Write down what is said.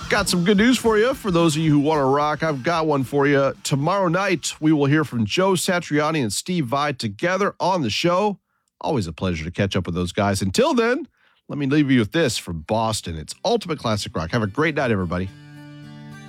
Got some good news for you. For those of you who want to rock, I've got one for you. Tomorrow night, we will hear from Joe Satriani and Steve Vai together on the show. Always a pleasure to catch up with those guys. Until then, let me leave you with this from Boston. It's Ultimate Classic Rock. Have a great night, everybody.